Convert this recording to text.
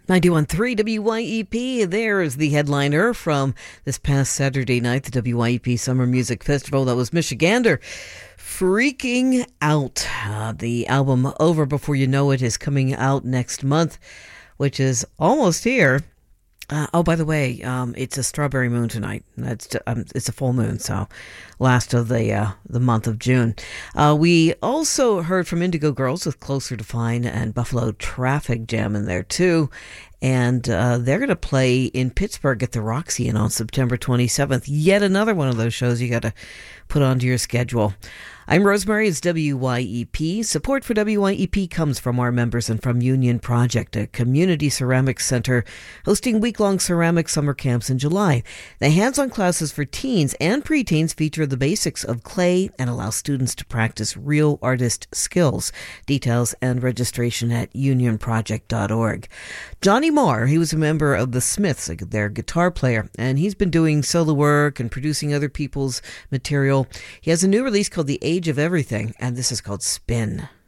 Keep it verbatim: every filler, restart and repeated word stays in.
ninety-one point three W Y E P. There is the headliner from this past Saturday night, the W Y E P Summer Music Festival. That was Michigander. Freaking Out. Uh, the album Over Before You Know It is coming out next month, which is almost here. Uh, oh, by the way, um, it's a strawberry moon tonight. That's um, it's a full moon, so last of the uh, the month of June. Uh, we also heard from Indigo Girls with Closer to Fine and Buffalo Traffic Jam in there too, and uh, they're going to play in Pittsburgh at the Roxy on September twenty-seventh. Yet another one of those shows you got to put onto your schedule. I'm Rosemary. It's W Y E P. Support for W Y E P comes from our members and from Union Project, a community ceramics center hosting week-long ceramic summer camps in July. The hands-on classes for teens and preteens feature the basics of clay and allow students to practice real artist skills. Details and registration at union project dot org. Johnny Marr, he was a member of the Smiths, their guitar player, and he's been doing solo work and producing other people's material. He has a new release called The Age of Everything, and this is called Spin.